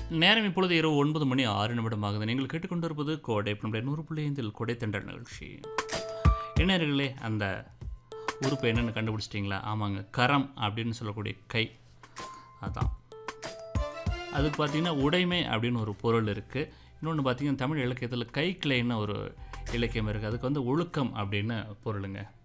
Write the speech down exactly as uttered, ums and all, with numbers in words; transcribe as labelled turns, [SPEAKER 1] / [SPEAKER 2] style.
[SPEAKER 1] நேரம் இப்பொழுது இரவு ஒன்பது மணி ஆறு நிமிடம் ஆகுது. நீங்கள் கேட்டுக்கொண்டிருப்பது கோடை நம்முடைய நூறு புள்ளி ஐந்தில் கொடை தென்றல் நிகழ்ச்சி. இணையர்களே, அந்த உறுப்பு என்னென்னு கண்டுபிடிச்சிட்டிங்களா? ஆமாங்க, கரம் அப்படின்னு சொல்லக்கூடிய கை. அதான் அதுக்கு பார்த்திங்கன்னா உடைமை அப்படின்னு ஒரு பொருள் இருக்குது. இன்னொன்று பார்த்திங்கன்னா தமிழ் இலக்கியத்தில் கை கிளைன்னு ஒரு இலக்கியம் இருக்குது. அதுக்கு வந்து ஒழுக்கம் அப்படின்னு பொருளுங்க.